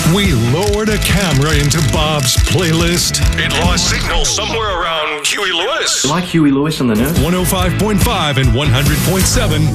We lowered a camera into Bob's playlist. It lost signal somewhere around Huey Lewis. Like Huey Lewis and the News? 105.5 and 100.7